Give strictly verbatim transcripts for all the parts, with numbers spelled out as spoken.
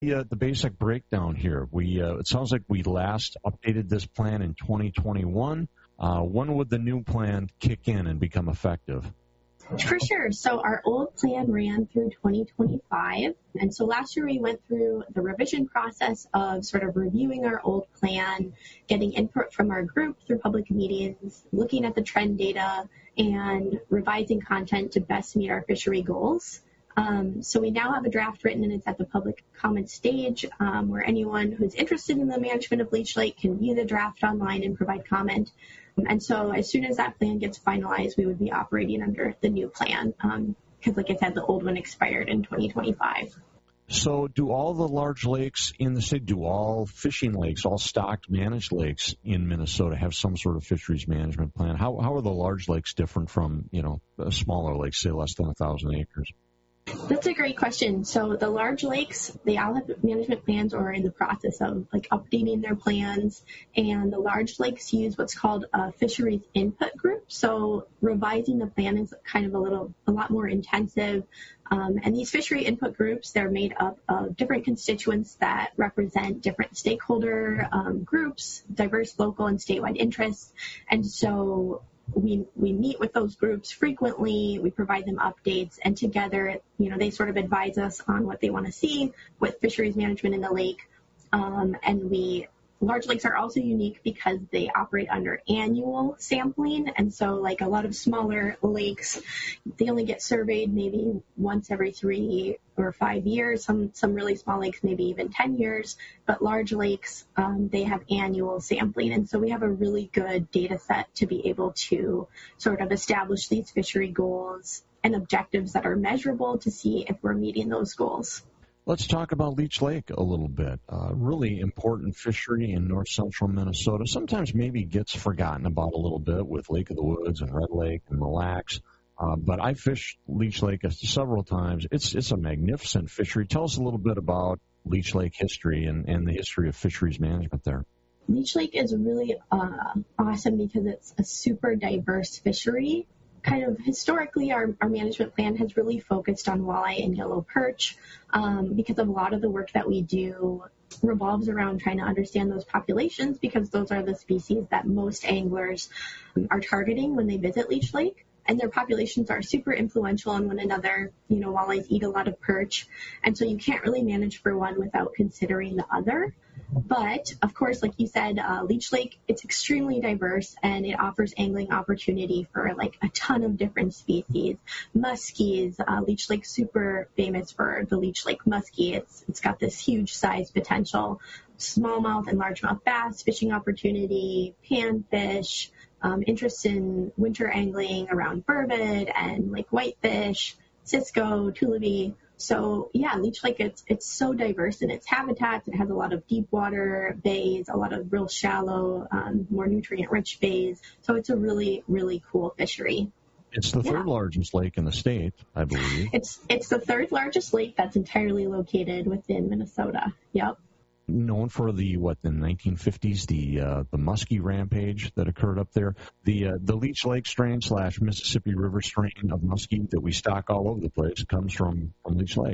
The, uh, the basic breakdown here. We uh, it sounds like we last updated this plan in twenty twenty-one. Uh, when would the new plan kick in and become effective? For sure. So our old plan ran through twenty twenty-five. And so last year we went through the revision process of sort of reviewing our old plan, getting input from our group through public meetings, looking at the trend data, and revising content to best meet our fishery goals. Um, so we now have a draft written, and it's at the public comment stage um, where anyone who's interested in the management of Leech Lake can view the draft online and provide comment. And so as soon as that plan gets finalized, we would be operating under the new plan because, um, like I said, the old one expired in twenty twenty-five. So do all the large lakes in the state, do all fishing lakes, all stocked managed lakes in Minnesota have some sort of fisheries management plan? How, how are the large lakes different from, you know, smaller lakes, say less than one thousand acres? That's a great question. So the large lakes, they all have management plans or are in the process of like updating their plans. And the large lakes use what's called a fisheries input group. So revising the plan is kind of a little, a lot more intensive. Um, and these fishery input groups, they're made up of different constituents that represent different stakeholder um, groups, diverse local and statewide interests. And so We we meet with those groups frequently, we provide them updates, and together, you know, they sort of advise us on what they want to see with fisheries management in the lake. Um, and we, large lakes are also unique because they operate under annual sampling. And so like a lot of smaller lakes, they only get surveyed maybe once every three or five years. Some some really small lakes, maybe even ten years. But large lakes, um, they have annual sampling. And so we have a really good data set to be able to sort of establish these fishery goals and objectives that are measurable to see if we're meeting those goals. Let's talk about Leech Lake a little bit. Uh, really important fishery in north central Minnesota. Sometimes maybe gets forgotten about a little bit with Lake of the Woods and Red Lake and Mille Lacs. Uh, but I fished Leech Lake several times. It's it's a magnificent fishery. Tell us a little bit about Leech Lake history and, and the history of fisheries management there. Leech Lake is really uh, awesome because it's a super diverse fishery. Kind of historically, our, our management plan has really focused on walleye and yellow perch um, because of a lot of the work that we do revolves around trying to understand those populations because those are the species that most anglers um, are targeting when they visit Leech Lake. And their populations are super influential on one another. You know, walleyes eat a lot of perch, and so you can't really manage for one without considering the other. But, of course, like you said, uh, Leech Lake, it's extremely diverse, and it offers angling opportunity for, like, a ton of different species. Muskies, uh, Leech Lake's super famous for the Leech Lake muskie. It's It's got this huge size potential. Smallmouth and largemouth bass, fishing opportunity, panfish, um, interest in winter angling around burbot and like whitefish, cisco, tulaby. So yeah, Leech Lake, it's it's so diverse in its habitats. It has a lot of deep water bays, a lot of real shallow, um, more nutrient-rich bays. So it's a really, really cool fishery. It's the yeah. third largest lake in the state, I believe. It's it's the third largest lake that's entirely located within Minnesota. Yep. Known for the what the nineteen fifties, the uh, the muskie rampage that occurred up there. The uh, the Leech Lake strain slash Mississippi River strain of muskie that we stock all over the place comes from, from Leech Lake.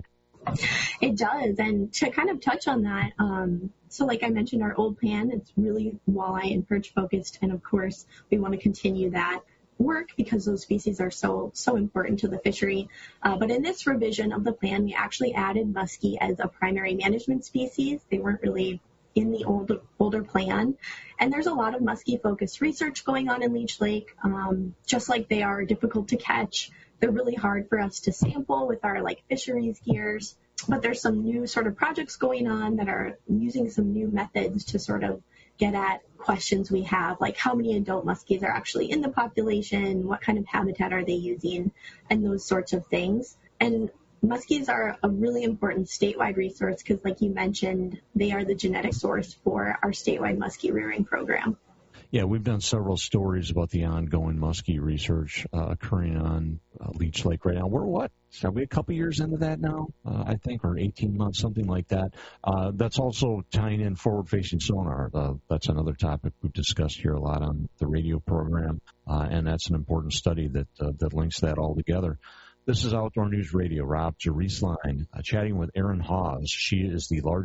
It does, and to kind of touch on that, um, so like I mentioned, our old plan, it's really walleye and perch focused, and of course we want to continue that work because those species are so so important to the fishery. Uh, but in this revision of the plan, we actually added muskie as a primary management species. They weren't really in the old, older plan. And there's a lot of muskie-focused research going on in Leech Lake. Um, just like they are difficult to catch, they're really hard for us to sample with our like fisheries gears. But there's some new sort of projects going on that are using some new methods to sort of get at questions we have, like how many adult muskies are actually in the population, what kind of habitat are they using, and those sorts of things. And muskies are a really important statewide resource because, like you mentioned, they are the genetic source for our statewide muskie rearing program. Yeah, we've done several stories about the ongoing muskie research uh, occurring on uh, Leech Lake right now. We're what? Are we a couple years into that now? Uh, I think, or eighteen months, something like that. Uh, that's also tying in forward-facing sonar. Uh, that's another topic we've discussed here a lot on the radio program, uh, and that's an important study that uh, that links that all together. This is Outdoor News Radio. Rob Jariesline uh, chatting with Erin Hawes. She is the largest